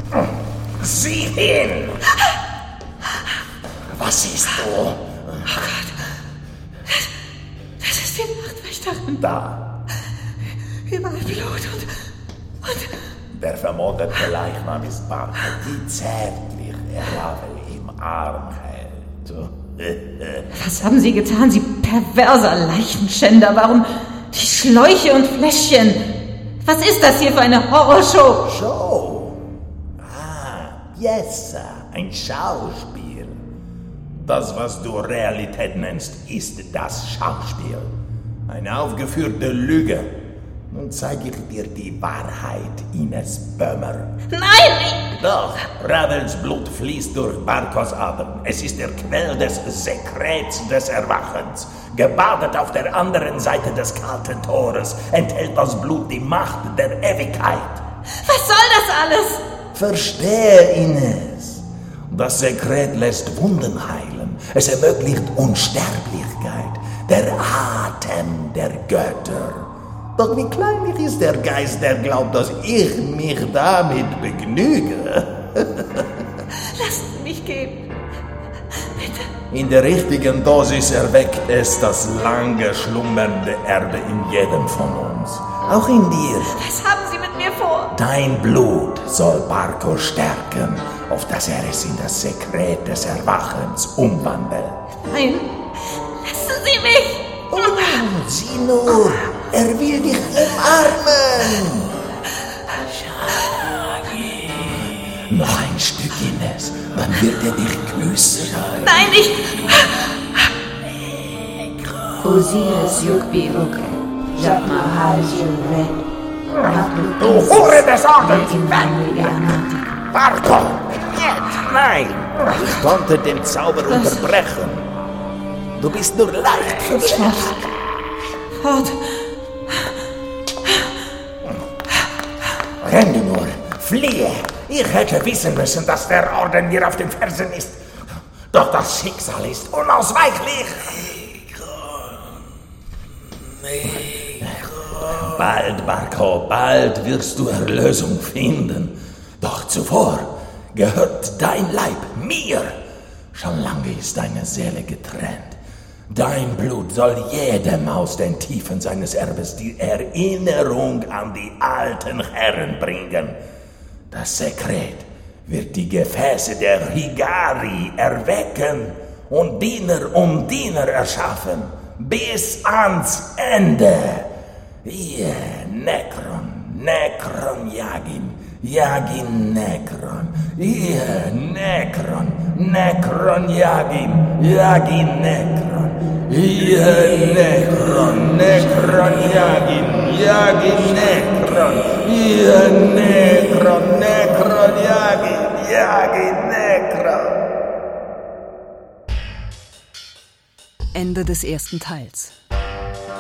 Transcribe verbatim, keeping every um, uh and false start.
Sieh hin! Was siehst du? Oh Gott. Das, das ist die Nachtwächterin. Da. Überall Blut und... und... Der vermoderte Leichnam ist Barker, die zärtlich Ravel im Arm hält. Was haben Sie getan, Sie perverser Leichenschänder? Warum die Schläuche und Fläschchen? Was ist das hier für eine Horrorshow? Show? Ah, Pièce, ein Schauspiel. Das, was du Realität nennst, ist das Schauspiel. Eine aufgeführte Lüge. Nun zeige ich dir die Wahrheit, Ines Böhmer. Nein! Doch, Ravels Blut fließt durch Barkos Adern. Es ist der Quell des Sekrets des Erwachens. Gebadet auf der anderen Seite des kalten Tores enthält das Blut die Macht der Ewigkeit. Was soll das alles? Verstehe, Ines. Das Sekret lässt Wunden heilen. Es ermöglicht Unsterblichkeit. Der Atem der Götter. Doch wie kleinlich ist der Geist, der glaubt, dass ich mich damit begnüge. Lassen Sie mich gehen. Bitte. In der richtigen Dosis erweckt es das lange schlummernde Erbe in jedem von uns. Auch in dir. Was haben Sie mit mir vor? Dein Blut soll Barko stärken, auf dass er es in das Sekret des Erwachens umwandelt. Nein, lassen Sie mich. Oh, sieh nur, er will dich umarmen. Shaggy. Noch ein Stück, Ines, dann wird er dich küssen. Nein, ich... Osiris Yugbi-Uke, Jabmahal Juret, Du Hure des Ordens! Barko! Jetzt! Nein! Ich konnte den Zauber unterbrechen. Du bist nur leicht verletzt. Fort. Renne nur, fliehe. Ich hätte wissen müssen, dass der Orden mir auf den Fersen ist. Doch das Schicksal ist unausweichlich. Bald, Barko, bald wirst du Erlösung finden. Doch zuvor gehört dein Leib mir. Schon lange ist deine Seele getrennt. Dein Blut soll jedem aus den Tiefen seines Erbes die Erinnerung an die alten Herren bringen. Das Sekret wird die Gefäße der Higari erwecken und Diener um Diener erschaffen, bis ans Ende. Ihr Nekron, Nekron Yagin, Yagin Nekron, ihr Nekron, Nekron Yagin, Yagin Nekron. Ihr Nekron, Nekron Yagin, Yagin Nekron. Ihr Nekron, Nekron Yagin, Yagin Nekron. Ende des ersten Teils.